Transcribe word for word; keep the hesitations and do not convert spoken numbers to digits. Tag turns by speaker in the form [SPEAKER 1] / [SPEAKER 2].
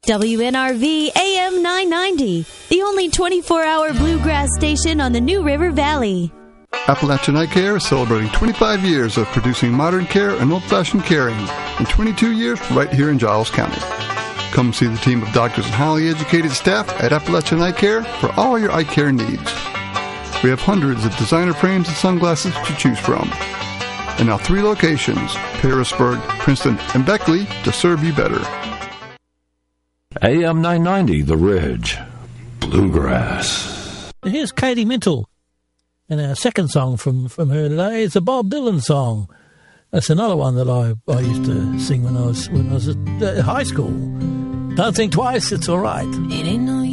[SPEAKER 1] W N R V A M nine ninety, the only twenty-four hour bluegrass station on the New River Valley.
[SPEAKER 2] Appalachian Eye Care is celebrating twenty-five years of producing modern care and old-fashioned caring, and twenty-two years right here in Giles County. Come see the team of doctors and highly educated staff at Appalachian Eye Care for all your eye care needs. We have hundreds of designer frames and sunglasses to choose from. And now three locations, Harrisburg, Princeton, and Beckley, to serve you better.
[SPEAKER 3] A M nine ninety, The Ridge, Bluegrass.
[SPEAKER 4] Here's Katie Mintle. And our second song from, from her today is a Bob Dylan song. That's another one that I, I used to sing when I was when I was at uh, high school. Don't think twice, it's all right.
[SPEAKER 5] It ain't no